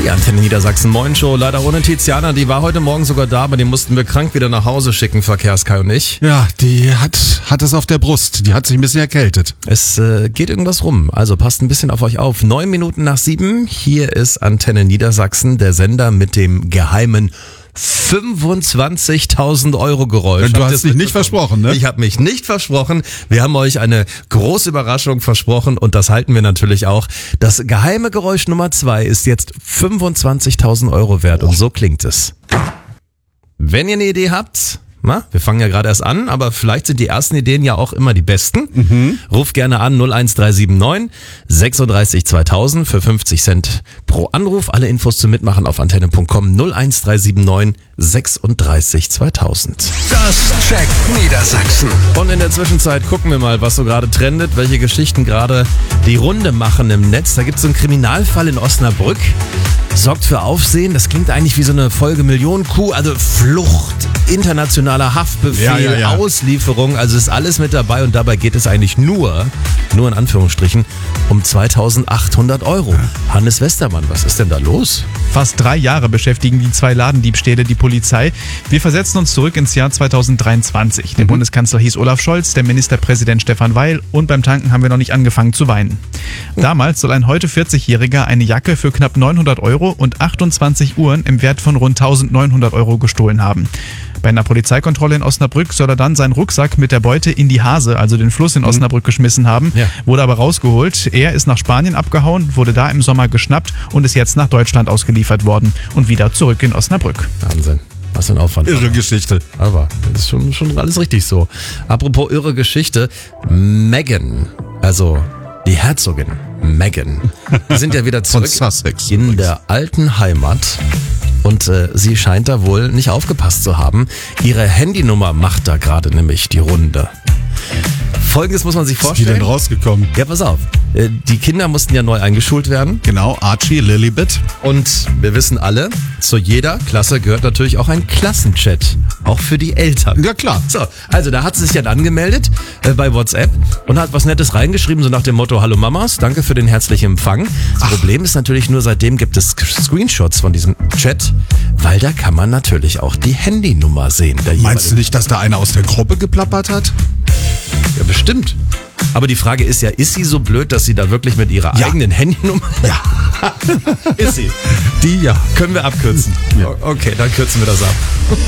Die Antenne Niedersachsen Moin Show, leider ohne Tiziana, die war heute Morgen sogar da, aber die mussten wir krank wieder nach Hause schicken, Verkehrskai und ich. Ja, die hat es auf der Brust, die hat sich ein bisschen erkältet. Es geht irgendwas rum, also passt ein bisschen auf euch auf. 9 Minuten nach 7, hier ist Antenne Niedersachsen, der Sender mit dem geheimen 25.000 Euro Geräusch. Du hast dich nicht versprochen, ne? Ich habe mich nicht versprochen. Wir haben euch eine große Überraschung versprochen und das halten wir natürlich auch. Das geheime Geräusch Nummer 2 ist jetzt 25.000 Euro wert und so klingt es. Wenn ihr eine Idee habt, wir fangen ja gerade erst an, aber vielleicht sind die ersten Ideen ja auch immer die besten. Ruft gerne an 01379 36 2000 für 50 Cent pro Anruf. Alle Infos zum Mitmachen auf antenne.com 01379 36 2000. Das checkt Niedersachsen. Und in der Zwischenzeit gucken wir mal, was so gerade trendet, welche Geschichten gerade die Runde machen im Netz. Da gibt es so einen Kriminalfall in Osnabrück. Sorgt für Aufsehen. Das klingt eigentlich wie so eine Folge Millionen-Kuh. Also Flucht, internationaler Haftbefehl, Ja. Auslieferung. Also ist alles mit dabei und dabei geht es eigentlich nur in Anführungsstrichen, um 2.800 Euro. Hannes Westermann, was ist denn da los? Fast 3 Jahre beschäftigen die 2 Ladendiebstähle die Polizei. Wir versetzen uns zurück ins Jahr 2023. Der Bundeskanzler hieß Olaf Scholz, der Ministerpräsident Stefan Weil und beim Tanken haben wir noch nicht angefangen zu weinen. Damals soll ein heute 40-Jähriger eine Jacke für knapp 900 Euro und 28 Uhren im Wert von rund 1.900 Euro gestohlen haben. Bei einer Polizeikontrolle in Osnabrück soll er dann seinen Rucksack mit der Beute in die Hase, also den Fluss in Osnabrück, geschmissen haben, wurde aber rausgeholt. Er ist nach Spanien abgehauen, wurde da im Sommer geschnappt und ist jetzt nach Deutschland ausgeliefert worden und wieder zurück in Osnabrück. Wahnsinn. Was für ein Aufwand. Irre Geschichte. Aber das ist schon alles richtig so. Apropos irre Geschichte, Meghan, also die Herzogin Meghan, die sind ja wieder zurück Sussex in übrigens. der alten Heimat. Und sie scheint da wohl nicht aufgepasst zu haben. Ihre Handynummer macht da gerade nämlich die Runde. Folgendes muss man sich Ist die vorstellen. denn rausgekommen? Ja, pass auf. Die Kinder mussten ja neu eingeschult werden. Genau, Archie, Lilibet. Und wir wissen alle, zu jeder Klasse gehört natürlich auch ein Klassenchat. Auch für die Eltern. Ja, klar. So, also da hat sie sich dann angemeldet bei WhatsApp und hat was Nettes reingeschrieben, so nach dem Motto, hallo Mamas, danke für den herzlichen Empfang. Das Problem ist natürlich nur, seitdem gibt es Screenshots von diesem Chat, weil da kann man natürlich auch die Handynummer sehen. Meinst du nicht, dass da einer aus der Gruppe geplappert hat? Ja, bestimmt. Aber die Frage ist ja, ist sie so blöd, dass sie da wirklich mit ihrer eigenen Handynummer... Ja. Ist sie. Die ja. Können wir abkürzen. Ja. Okay, dann kürzen wir das ab.